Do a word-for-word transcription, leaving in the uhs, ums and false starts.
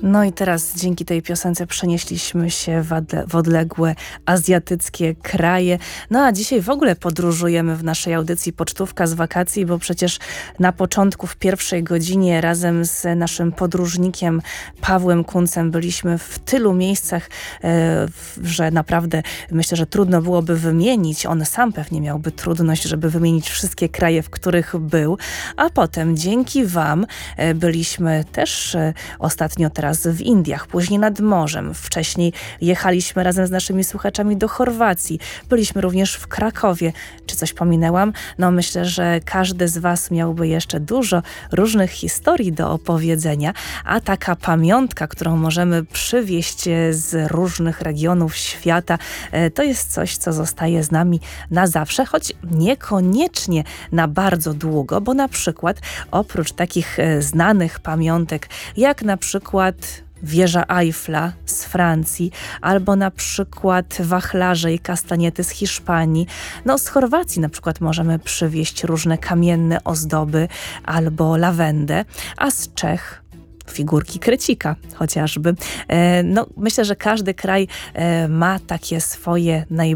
No i teraz dzięki tej piosence przenieśliśmy się w, adle, w odległe azjatyckie kraje. No a dzisiaj w ogóle podróżujemy w naszej audycji Pocztówka z wakacji, bo przecież na początku w pierwszej godzinie razem z naszym podróżnikiem Pawłem Kuncem byliśmy w tylu miejscach, e, że naprawdę myślę, że trudno byłoby wymienić. On sam pewnie miałby trudność, żeby wymienić wszystkie kraje, w których był. A potem dzięki wam e, byliśmy też e, ostatnio teraz w Indiach, później nad morzem. Wcześniej jechaliśmy razem z naszymi słuchaczami do Chorwacji. Byliśmy również w Krakowie. Czy coś pominęłam? No myślę, że każdy z was miałby jeszcze dużo różnych historii do opowiedzenia, a taka pamiątka, którą możemy przywieźć z różnych regionów świata, to jest coś, co zostaje z nami na zawsze, choć niekoniecznie na bardzo długo, bo na przykład oprócz takich znanych pamiątek, jak na przykład wieża Eiffla z Francji, albo na przykład wachlarze i kastaniety z Hiszpanii. No z Chorwacji na przykład możemy przywieźć różne kamienne ozdoby albo lawendę, a z Czech figurki krecika chociażby. E, no, myślę, że każdy kraj e, ma takie swoje najbardziej